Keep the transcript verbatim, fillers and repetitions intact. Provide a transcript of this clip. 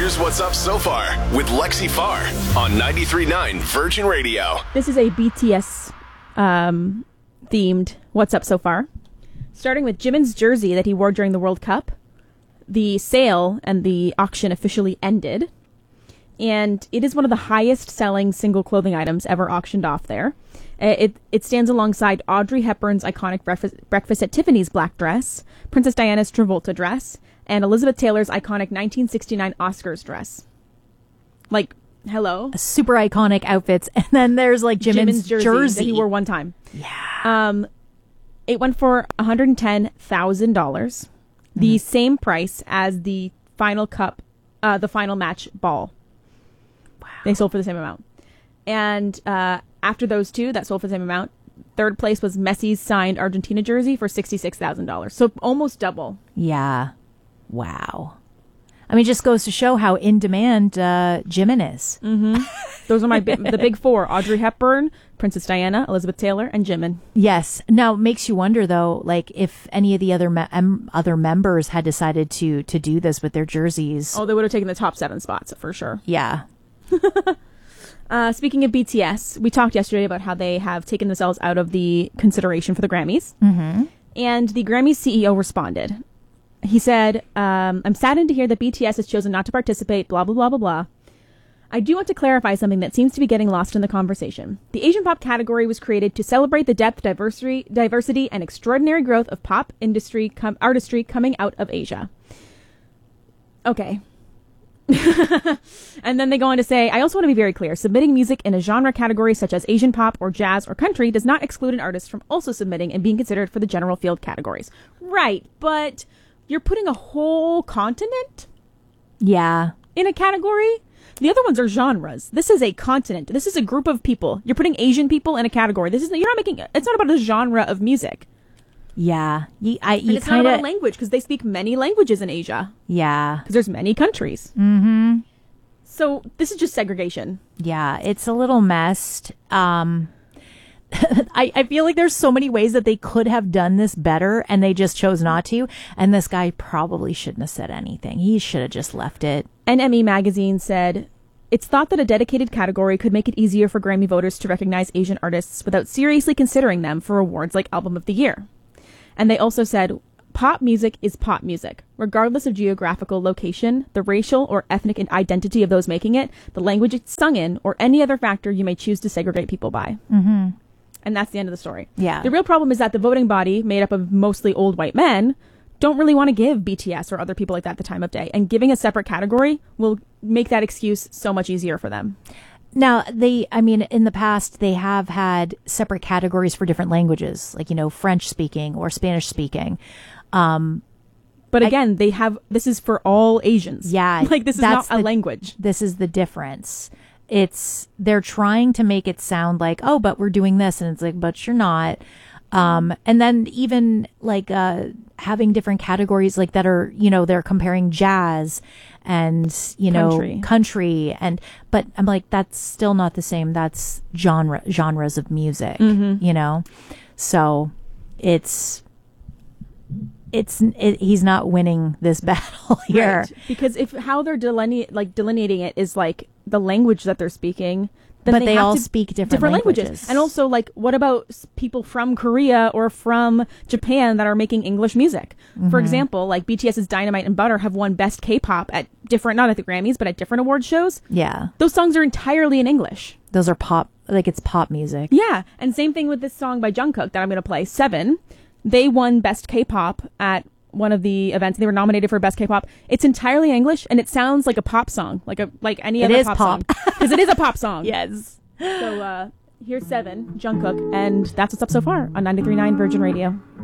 Here's what's up so far with Lexi Farr on ninety-three point nine Virgin Radio. This is a B T S um, themed what's up so far. Starting with Jimin's jersey that he wore during the World Cup. The sale and the auction officially ended. And it is one of the highest selling single clothing items ever auctioned off there. It it stands alongside Audrey Hepburn's iconic breakfast, breakfast at Tiffany's black dress, Princess Diana's Travolta dress, and Elizabeth Taylor's iconic nineteen sixty-nine Oscars dress. Like, hello? Super iconic outfits. And then there's like Jimin's, Jimin's jersey, jersey that he wore one time. Yeah. Um, it went for one hundred ten thousand dollars, mm. the same price as the final cup, uh, the final match ball. Wow. They sold for the same amount. And uh, after those two that sold for the same amount, third place was Messi's signed Argentina jersey for sixty-six thousand dollars. So almost double. Yeah. Wow. I mean, it just goes to show how in demand uh, Jimin is. Mm-hmm. Those are my bi- the big four: Audrey Hepburn, Princess Diana, Elizabeth Taylor, and Jimin. Yes. Now, it makes you wonder though, like if any of the other me- um, other members had decided to to do this with their jerseys. Oh, they would have taken the top seven spots for sure. Yeah. uh, speaking of B T S, we talked yesterday about how they have taken themselves out of the consideration for the Grammys, mm-hmm. and the Grammys C E O responded. He said, um, I'm saddened to hear that B T S has chosen not to participate, blah, blah, blah, blah, blah. I do want to clarify something that seems to be getting lost in the conversation. The Asian pop category was created to celebrate the depth, diversity, diversity, and extraordinary growth of pop industry com- artistry coming out of Asia. Okay. And then they go on to say, I also want to be very clear. Submitting music in a genre category such as Asian pop or jazz or country does not exclude an artist from also submitting and being considered for the general field categories. Right, but you're putting a whole continent Yeah. in a category? The other ones are genres. This is a continent. This is a group of people. You're putting Asian people in a category. This is you're not making. It's not about a genre of music. Yeah. You, I, you and it's kinda, not about a language because they speak many languages in Asia. Yeah. Because there's many countries. Mm-hmm. So this is just segregation. Yeah. It's a little messed. Um, I, I feel like there's so many ways that they could have done this better and they just chose not to. And this guy probably shouldn't have said anything. He should have just left it. N M E magazine said, it's thought that a dedicated category could make it easier for Grammy voters to recognize Asian artists without seriously considering them for awards like Album of the Year. And they also said, pop music is pop music, regardless of geographical location, the racial or ethnic identity of those making it, the language it's sung in, or any other factor you may choose to segregate people by. Mm-hmm. And that's the end of the story. Yeah. The real problem is that the voting body, made up of mostly old white men, don't really want to give B T S or other people like that the time of day. And giving a separate category will make that excuse so much easier for them. Now, they, I mean, in the past, they have had separate categories for different languages, like, you know, French speaking or Spanish speaking. Um, but again, I, they have, this is for all Asians. Yeah. Like, this is not a the, language. This is the difference. It's, they're trying to make it sound like, oh, but we're doing this. And it's like, but you're not. Um, and then even like, uh, having different categories like that are, you know, they're comparing jazz and, you know, country. country and, but I'm like, that's still not the same. That's genre, genres of music, mm-hmm. you know? So it's, it's, it, he's not winning this battle here. Right. Because if how they're deline- like delineating it is like the language that they're speaking, then but they, they have all to, speak different, different languages. languages. And also, like, what about people from Korea or from Japan that are making English music? Mm-hmm. For example, like BTS's Dynamite and Butter have won Best K-pop at different, not at the Grammys, but at different award shows. Yeah. Those songs are entirely in English. Those are pop, like it's pop music. Yeah. And same thing with this song by Jungkook that I'm going to play, Seven. They won Best K-pop at one of the events. They were nominated for Best K-pop. It's entirely English and it sounds like a pop song, like a like any it other is pop, pop. song. Because it is a pop song. Yes. So uh, here's Seven, Jungkook, and that's what's up so far on ninety-three point nine Virgin Radio.